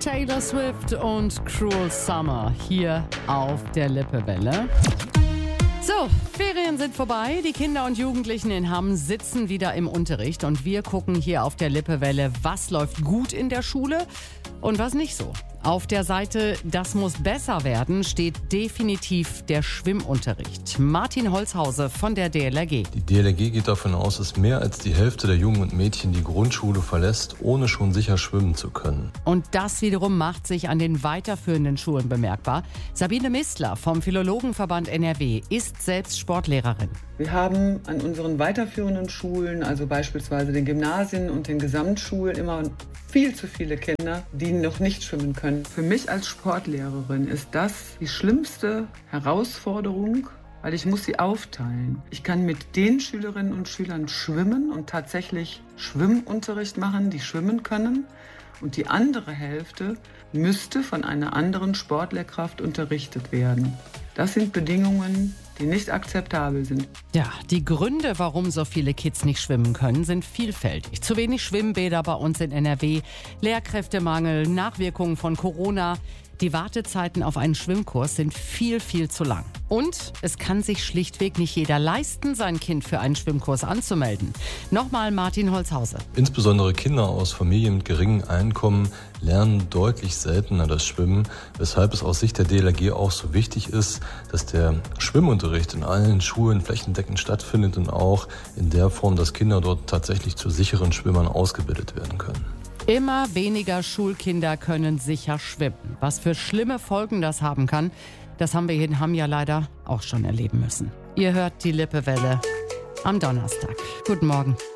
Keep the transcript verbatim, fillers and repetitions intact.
Taylor Swift und Cruel Summer hier auf der Lippewelle. So, Ferien sind vorbei. Die Kinder und Jugendlichen in Hamm sitzen wieder im Unterricht und wir gucken hier auf der Lippewelle, was läuft gut in der Schule und was nicht so. Auf der Seite Das muss besser werden steht definitiv der Schwimmunterricht. Martin Holzhause von der D L R G. Die D L R G geht davon aus, dass mehr als die Hälfte der Jungen und Mädchen die Grundschule verlässt, ohne schon sicher schwimmen zu können. Und das wiederum macht sich an den weiterführenden Schulen bemerkbar. Sabine Mistler vom Philologenverband N R W ist selbst Sportlehrerin. Wir haben an unseren weiterführenden Schulen, also beispielsweise den Gymnasien und den Gesamtschulen, immer viel zu viele Kinder, die noch nicht schwimmen können. Für mich als Sportlehrerin ist das die schlimmste Herausforderung, weil ich muss sie aufteilen. Ich kann mit den Schülerinnen und Schülern schwimmen und tatsächlich Schwimmunterricht machen, die schwimmen können. Und die andere Hälfte müsste von einer anderen Sportlehrkraft unterrichtet werden. Das sind Bedingungen, die nicht akzeptabel sind. Ja, die Gründe, warum so viele Kids nicht schwimmen können, sind vielfältig. Zu wenig Schwimmbäder bei uns in N R W, Lehrkräftemangel, Nachwirkungen von Corona. Die Wartezeiten auf einen Schwimmkurs sind viel, viel zu lang. Und es kann sich schlichtweg nicht jeder leisten, sein Kind für einen Schwimmkurs anzumelden. Nochmal Martin Holzhause. Insbesondere Kinder aus Familien mit geringem Einkommen lernen deutlich seltener das Schwimmen, weshalb es aus Sicht der D L R G auch so wichtig ist, dass der Schwimmunterricht in allen Schulen flächendeckend stattfindet und auch in der Form, dass Kinder dort tatsächlich zu sicheren Schwimmern ausgebildet werden können. Immer weniger Schulkinder können sicher schwimmen. Was für schlimme Folgen das haben kann, das haben wir hier in Hamm ja leider auch schon erleben müssen. Ihr hört die Lippewelle am Donnerstag. Guten Morgen.